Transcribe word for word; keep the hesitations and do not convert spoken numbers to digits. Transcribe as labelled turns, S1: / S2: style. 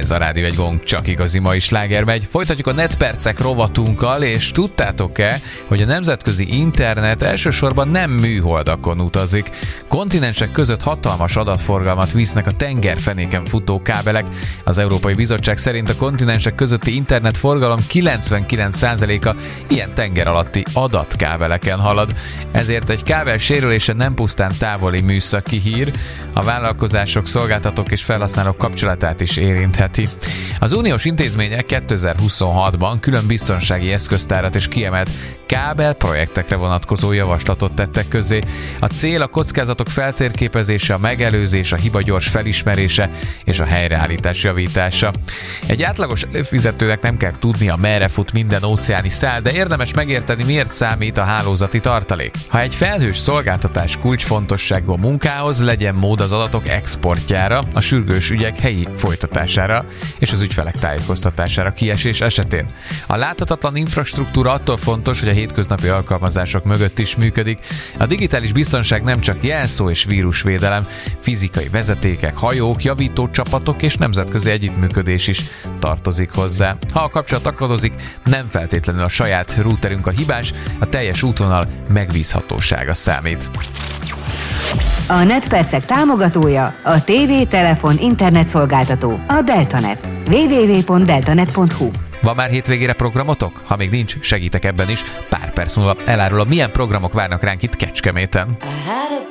S1: Ez a Rádió egy gong, csak igazi mai sláger megy. Folytatjuk a netpercek rovatunkkal, és tudtátok-e, hogy a nemzetközi internet elsősorban nem műholdakon utazik. Kontinensek között hatalmas adatforgalmat visznek a tengerfenéken futó kábelek. Az Európai Bizottság szerint a kontinensek közötti internetforgalom kilencvenkilenc százaléka ilyen tenger alatti adatkábeleken halad. Ezért egy kábel sérülése nem pusztán távoli műszaki hír, a vállalkozások, szolgáltatók és felhasználók kapcsolatát is érintheti. Az uniós intézmények kétezer-huszonhatban külön biztonsági eszköztárat és kiemelt kábel projektekre vonatkozó javaslatot tettek közzé. A cél a kockázatok feltérképezése, a megelőzés, a hiba gyors felismerése és a helyreállítás javítása. Egy átlagos előfizetőnek nem kell tudnia, merre fut minden óceáni szál, de érdemes megérteni, miért számít a hálózati tartalék. Ha egy felhős szolgáltatás kulcsfontosságú a munkához, legyen mód az adatok exportjára, a sürgős ügyek helyi folytatására és az ügyfelek tájékoztatására kiesés esetén. A láthatatlan infrastruktúra attól fontos, hogy a hétköznapi alkalmazások mögött is működik. A digitális biztonság nem csak jelszó és vírusvédelem, fizikai vezetékek, hajók, javító csapatok és nemzetközi együttműködés is tartozik hozzá. Ha a kapcsolat akadozik, nem feltétlenül a saját routerünk a hibás, a teljes útvonal megbízhatósága számít.
S2: A netpercek támogatója a tévé, telefon, internet szolgáltató, a Deltanet. double-u double-u double-u pont deltanet pont hu.
S1: Van már hétvégére programotok? Ha még nincs, segítek ebben is. Pár perc múlva elárulom, milyen programok várnak ránk itt Kecskeméten.